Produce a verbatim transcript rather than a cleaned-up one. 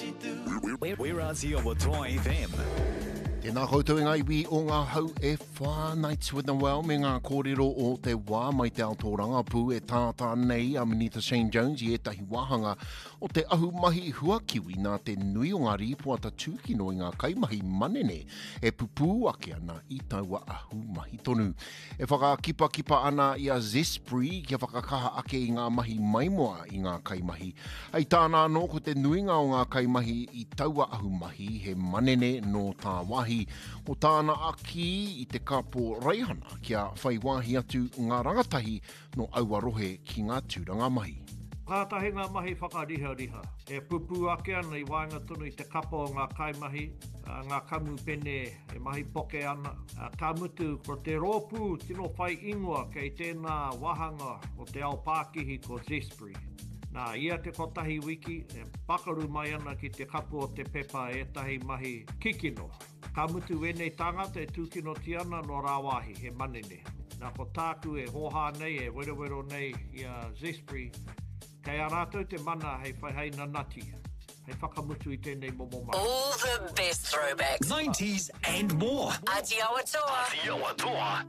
We're, we're Aussie o Toa F M. Tēnā koutou e ngai wi o ngā hau e whānai tuina well me ngā kōrero o te wā mai te aotoranga pū e tātā nei a Minita Shane Jones i etahi wāhanga o te ahu mahi huakiwi nā te nui o ngā rīpuata tūkino i ngā kaimahi manene e pupū ake ana i taua ahu mahi tonu. E whakakipa kipa ana i a Zespri kia whakakaha ake i ngā mahi maimoa i ngā kaimahi. Hei tāna anō ko te nuinga o ngā kaimahi i taua ahu mahi he manene no tā wahi o tāna aki i te kapo reihana kia whaiwahi atu ngā rangatahi no Awarohe ki ngā tūranga mahi. Kātahi ngā mahi whakariha riha. E pupu ake ana i wāinga tonu i te kapo o ngā kaimahi, uh, ngā kamu pene e mahi poke ana. Uh, ka mutu ko te rōpū tino whai ingoa kei tēnā wahanga o te ao Pākihi ko Zespri. Nā, ia te kotahi wiki, e pakaru mai ana ki te kapu o te pepa e tahi mahi kikino. Ka mutu wenei tangata e tūkino ti ana no rāwahi, he manene. Nā, ko tāku e hoha nei, e werewero nei i a Zespri, kei a rātou te mana hei whaihei na nati. Hei whakamutu i tēnei momo mai. All the best throwbacks. nineties and more. Aotearoa Toa. Aotearoa Toa.